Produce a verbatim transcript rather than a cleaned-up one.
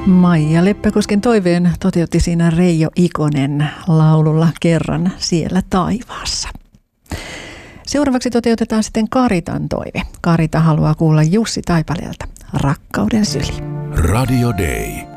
Maija Leppäkosken toiveen toteutti siinä Reijo Ikonen laululla Kerran siellä taivaassa. Seuraavaksi toteutetaan sitten Karitan toive. Karita haluaa kuulla Jussi Taipaleelta Rakkauden syli. Radio Day.